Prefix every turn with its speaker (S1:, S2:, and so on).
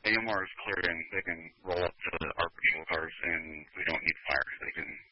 S1: AMR is clearing. They can roll up to our patrol cars, and we don't need fire. They can